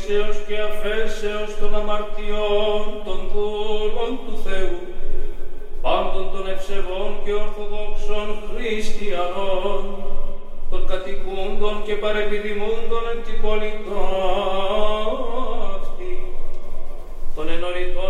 συγχωρήσεως και αφέσεως των αμαρτιών των δούλων του Θεού, πάντων των ευσεβών και ορθοδόξων χριστιανών, των κατοικούντων και παρεπιδημούντων εν την πολιτών αυτή, των ενωρητών